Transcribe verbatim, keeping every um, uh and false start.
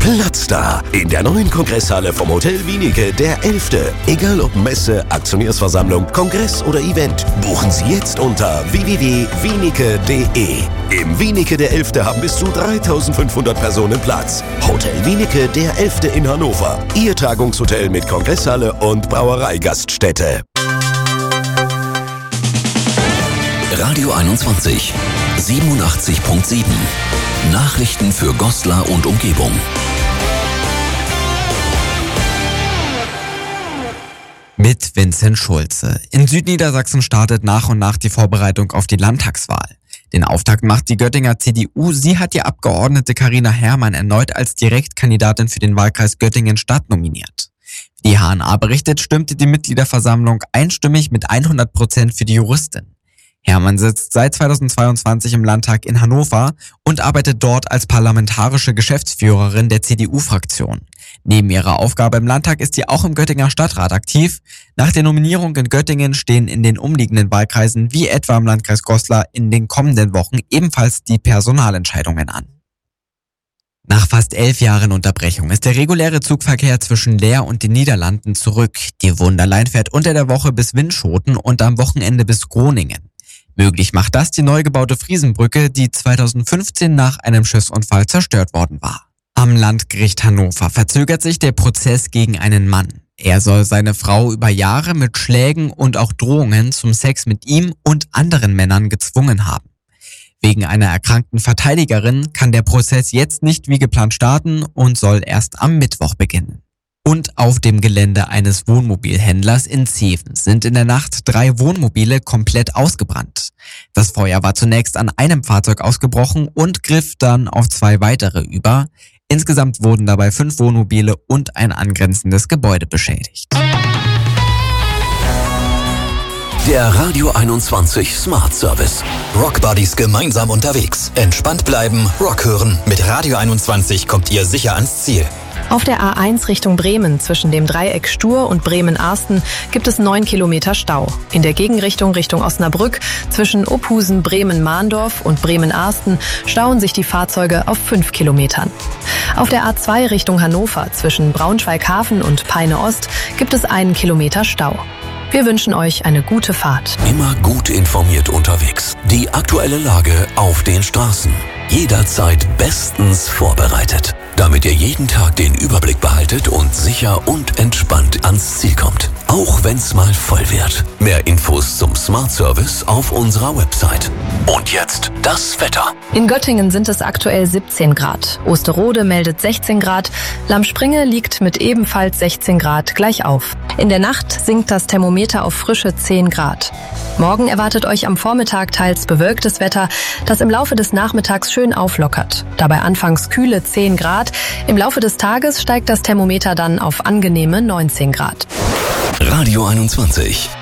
Platz da in der neuen Kongresshalle vom Hotel Wienicke, der elfte. Egal ob Messe, Aktionärsversammlung, Kongress oder Event, buchen Sie jetzt unter w w w punkt wienicke punkt de. Im Wienicke der elfte haben bis zu dreitausendfünfhundert Personen Platz. Hotel Wienicke der elfte in Hannover. Ihr Tagungshotel mit Kongresshalle und Brauereigaststätte. Radio einundzwanzig, siebenundachtzig Komma sieben. Nachrichten für Goslar und Umgebung. Mit Vincent Schulze. In Südniedersachsen startet nach und nach die Vorbereitung auf die Landtagswahl. Den Auftakt macht die Göttinger C D U. Sie hat die Abgeordnete Carina Herrmann erneut als Direktkandidatin für den Wahlkreis Göttingen-Stadt nominiert. Wie die H N A berichtet, stimmte die Mitgliederversammlung einstimmig mit hundert Prozent für die Juristin. Herrmann sitzt seit zweitausendzweiundzwanzig im Landtag in Hannover und arbeitet dort als parlamentarische Geschäftsführerin der C D U-Fraktion. Neben ihrer Aufgabe im Landtag ist sie auch im Göttinger Stadtrat aktiv. Nach der Nominierung in Göttingen stehen in den umliegenden Wahlkreisen wie etwa im Landkreis Goslar in den kommenden Wochen ebenfalls die Personalentscheidungen an. Nach fast elf Jahren Unterbrechung ist der reguläre Zugverkehr zwischen Leer und den Niederlanden zurück. Die Wunderline fährt unter der Woche bis Winschoten und am Wochenende bis Groningen. Möglich macht das die neu gebaute Friesenbrücke, die zweitausendfünfzehn nach einem Schiffsunfall zerstört worden war. Am Landgericht Hannover verzögert sich der Prozess gegen einen Mann. Er soll seine Frau über Jahre mit Schlägen und auch Drohungen zum Sex mit ihm und anderen Männern gezwungen haben. Wegen einer erkrankten Verteidigerin kann der Prozess jetzt nicht wie geplant starten und soll erst am Mittwoch beginnen. Und auf dem Gelände eines Wohnmobilhändlers in Zeven sind in der Nacht drei Wohnmobile komplett ausgebrannt. Das Feuer war zunächst an einem Fahrzeug ausgebrochen und griff dann auf zwei weitere über. Insgesamt wurden dabei fünf Wohnmobile und ein angrenzendes Gebäude beschädigt. Der Radio einundzwanzig Smart Service. Rock Buddies gemeinsam unterwegs. Entspannt bleiben, Rock hören. Mit Radio einundzwanzig kommt ihr sicher ans Ziel. Auf der A eins Richtung Bremen zwischen dem Dreieck Stur und Bremen-Arsten gibt es neun Kilometer Stau. In der Gegenrichtung Richtung Osnabrück zwischen Ophusen, Bremen-Mahndorf und Bremen-Arsten stauen sich die Fahrzeuge auf fünf Kilometern. Auf der A zwei Richtung Hannover zwischen Braunschweig-Hafen und Peine-Ost gibt es einen Kilometer Stau. Wir wünschen euch eine gute Fahrt. Immer gut informiert unterwegs. Die aktuelle Lage auf den Straßen. Jederzeit bestens vorbereitet, damit ihr jeden Tag den Überblick behaltet und sicher und entspannt ans Ziel kommt. Auch wenn's mal voll wird. Mehr Infos zum Smart Service auf unserer Website. Und jetzt das Wetter. In Göttingen sind es aktuell siebzehn Grad. Osterode meldet sechzehn Grad. Lamspringe liegt mit ebenfalls sechzehn Grad gleich auf. In der Nacht sinkt das Thermometer auf frische zehn Grad. Morgen erwartet euch am Vormittag teils bewölktes Wetter, das im Laufe des Nachmittags schön auflockert. Dabei anfangs kühle zehn Grad. Im Laufe des Tages steigt das Thermometer dann auf angenehme neunzehn Grad. Radio einundzwanzig.